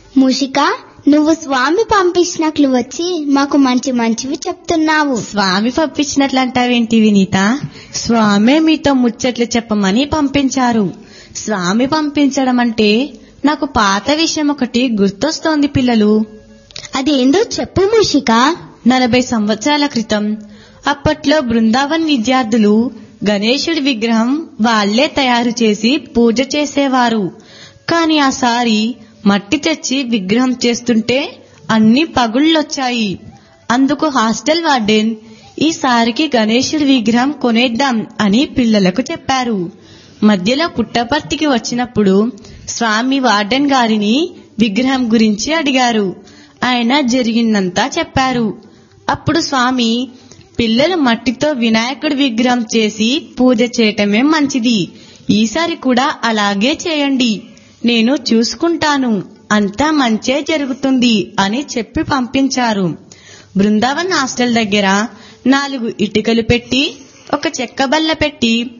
మూషిక, నువ్వు స్వామి పంపించినట్లు వచ్చి మాకు మంచి మంచివి చెప్తున్నావు. స్వామి పంపించినట్లంటావేంటి వినీత? స్వామే మీతో ముచ్చట్లు చెప్పమని పంపించారు. స్వామి పంపించడం అంటే నాకు పాత విషయం ఒకటి గుర్తొస్తోంది పిల్లలు. అదేందో చెప్పు మూషిక. 40 సంవత్సరాల క్రితం అప్పట్లో బృందావన్ విద్యార్థులు గణేశుడి విగ్రహం వాళ్లే తయారు చేసి పూజ చేసేవారు. కాని ఆసారి మట్టి తెచ్చి విగ్రహం చేస్తుంటే అన్ని పగుళ్ళొచ్చాయి. అందుకు హాస్టల్ వార్డెన్ ఈసారికి గణేశుడి విగ్రహం కొనేద్దాం అని పిల్లలకు చెప్పారు. మధ్యలో పుట్టపర్తికి వచ్చినప్పుడు స్వామి వార్డెన్ గారిని విగ్రహం గురించి అడిగారు. ఆయన జరిగిందంతా చెప్పారు. అప్పుడు స్వామి, పిల్లలు మట్టితో వినాయకుడి విగ్రహం చేసి పూజ చేయటమే మంచిది. ఈసారి కూడా అలాగే చేయండి, నేను చూసుకుంటాను, అంతా మంచే జరుగుతుంది అని చెప్పి పంపించారు. బృందావన్ హాస్టల్ దగ్గర 4 ఇటుకలు పెట్టి ఒక చెక్క బల్ల పెట్టి